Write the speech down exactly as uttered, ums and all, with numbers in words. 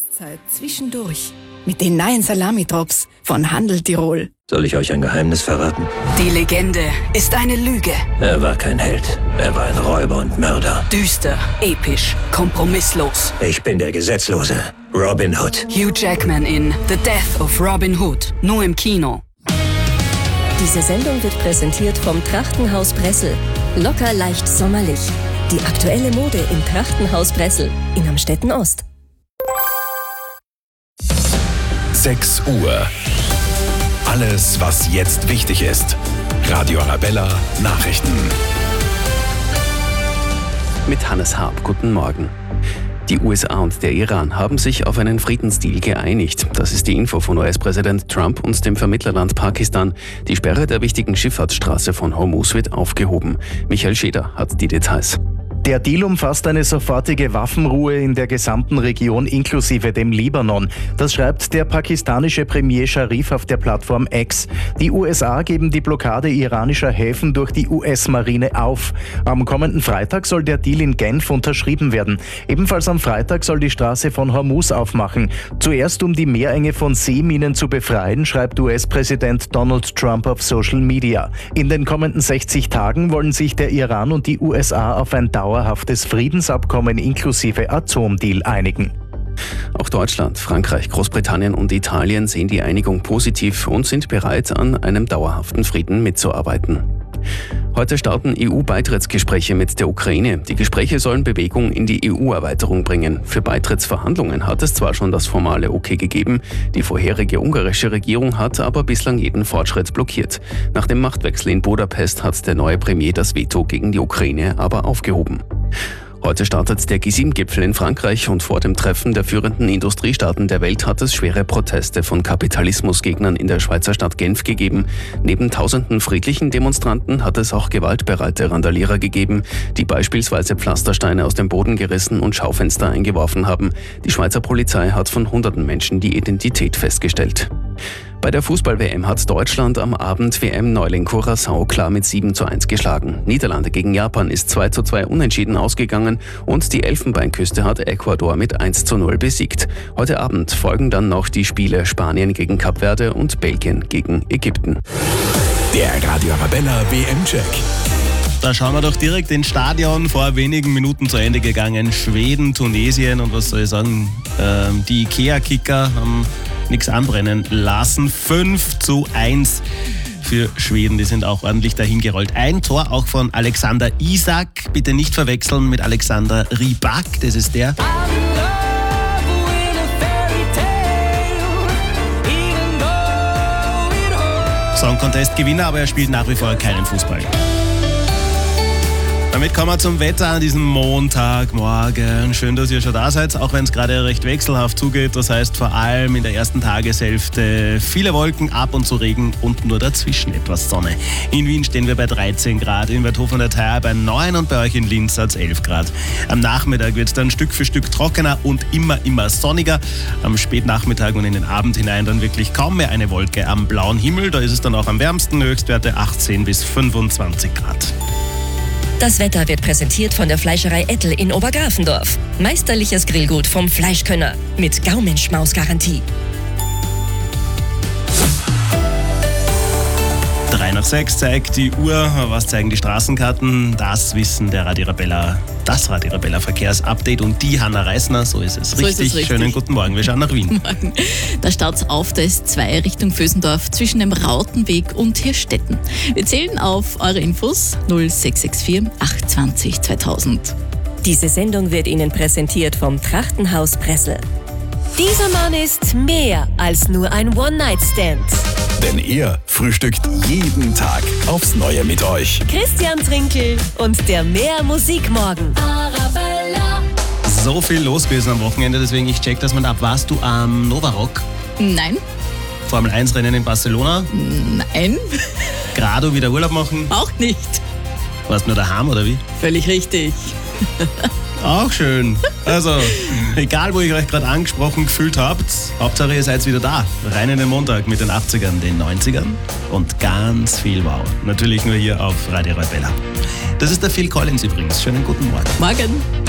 Auszeit zwischendurch mit den neuen Salami-Drops von Handel Tirol. Soll ich euch ein Geheimnis verraten? Die Legende ist eine Lüge. Er war kein Held. Er war ein Räuber und Mörder. Düster, episch, kompromisslos. Ich bin der Gesetzlose. Robin Hood. Hugh Jackman in The Death of Robin Hood. Nur im Kino. Diese Sendung wird präsentiert vom Trachtenhaus Bressel. Locker leicht sommerlich. Die aktuelle Mode im Trachtenhaus Bressel in Amstetten Ost. sechs Uhr. Alles, was jetzt wichtig ist. Radio Arabella Nachrichten. Mit Hannes Harp, guten Morgen. Die U S A und der Iran haben sich auf einen Friedensdeal geeinigt. Das ist die Info von U S-Präsident Trump und dem Vermittlerland Pakistan. Die Sperre der wichtigen Schifffahrtsstraße von Hormuz wird aufgehoben. Michael Scheder hat die Details. Der Deal umfasst eine sofortige Waffenruhe in der gesamten Region inklusive dem Libanon. Das schreibt der pakistanische Premier Sharif auf der Plattform X. Die U S A geben die Blockade iranischer Häfen durch die U S-Marine auf. Am kommenden Freitag soll der Deal in Genf unterschrieben werden. Ebenfalls am Freitag soll die Straße von Hormuz aufmachen. Zuerst um die Meerenge von Seeminen zu befreien, schreibt U S-Präsident Donald Trump auf Social Media. In den kommenden sechzig Tagen wollen sich der Iran und die U S A auf ein Dauer dauerhaftes Friedensabkommen inklusive Atomdeal einigen. Auch Deutschland, Frankreich, Großbritannien und Italien sehen die Einigung positiv und sind bereit, an einem dauerhaften Frieden mitzuarbeiten. Heute starten E U-Beitrittsgespräche mit der Ukraine. Die Gespräche sollen Bewegung in die E U-Erweiterung bringen. Für Beitrittsverhandlungen hat es zwar schon das formale Okay gegeben, die vorherige ungarische Regierung hat aber bislang jeden Fortschritt blockiert. Nach dem Machtwechsel in Budapest hat der neue Premier das Veto gegen die Ukraine aber aufgehoben. Heute startet der G sieben Gipfel in Frankreich und vor dem Treffen der führenden Industriestaaten der Welt hat es schwere Proteste von Kapitalismusgegnern in der Schweizer Stadt Genf gegeben. Neben tausenden friedlichen Demonstranten hat es auch gewaltbereite Randalierer gegeben, die beispielsweise Pflastersteine aus dem Boden gerissen und Schaufenster eingeworfen haben. Die Schweizer Polizei hat von hunderten Menschen die Identität festgestellt. Bei der Fußball-W M hat Deutschland am Abend W M-Neuling Curaçao klar mit sieben zu eins geschlagen. Niederlande gegen Japan ist zwei zu zwei unentschieden ausgegangen und die Elfenbeinküste hat Ecuador mit eins zu null besiegt. Heute Abend folgen dann noch die Spiele Spanien gegen Kap Verde und Belgien gegen Ägypten. Der Radio Arabella W M-Check. Da schauen wir doch direkt ins Stadion, vor wenigen Minuten zu Ende gegangen. Schweden, Tunesien und was soll ich sagen, ähm, die Ikea-Kicker haben nichts anbrennen lassen. fünf zu eins für Schweden, die sind auch ordentlich dahingerollt. Ein Tor auch von Alexander Isak, bitte nicht verwechseln mit Alexander Rybak, das ist der. Song Contest Gewinner, aber er spielt nach wie vor keinen Fußball. Damit kommen wir zum Wetter an diesem Montagmorgen. Schön, dass ihr schon da seid, auch wenn es gerade recht wechselhaft zugeht. Das heißt vor allem in der ersten Tageshälfte viele Wolken, ab und zu Regen und nur dazwischen etwas Sonne. In Wien stehen wir bei dreizehn Grad, in Werthof an der Thaya bei neun und bei euch in Linz hat es elf Grad. Am Nachmittag wird es dann Stück für Stück trockener und immer, immer sonniger. Am Spätnachmittag und in den Abend hinein dann wirklich kaum mehr eine Wolke am blauen Himmel. Da ist es dann auch am wärmsten, Höchstwerte achtzehn bis fünfundzwanzig Grad. Das Wetter wird präsentiert von der Fleischerei Ettel in Obergrafendorf. Meisterliches Grillgut vom Fleischkönner mit Gaumenschmaus-Garantie. drei nach sechs zeigt die Uhr. Was zeigen die Straßenkarten? Das Wissen der Radio Arabella, das Radio Arabella Verkehrsupdate und die Hanna Reisner. So ist es, so richtig. Ist es richtig. Schönen guten Morgen. Wir schauen nach Wien. Morgen. Da start's auf der S zwei Richtung Vösendorf zwischen dem Rautenweg und Hirstetten. Wir zählen auf eure Infos null sechs sechs vier acht zwei null zweitausend. Diese Sendung wird Ihnen präsentiert vom Trachtenhaus Bressel. Dieser Mann ist mehr als nur ein One-Night-Stand. Denn er frühstückt jeden Tag aufs Neue mit euch. Christian Trinkel und der Mehr Musikmorgen. Arabella. So viel los gewesen am Wochenende, deswegen ich check das mal ab. Warst du am Novarock? Nein. Formel eins Rennen in Barcelona? Nein. Grado wieder Urlaub machen? Auch nicht. Warst du nur daheim oder wie? Völlig richtig. Auch schön. Also, egal wo ihr euch gerade angesprochen gefühlt habt, Hauptsache ihr seid wieder da. Rein in den Montag mit den achtzigern, den neunzigern und ganz viel Wow. Natürlich nur hier auf Radio Arabella. Das ist der Phil Collins übrigens. Schönen guten Morgen. Morgen.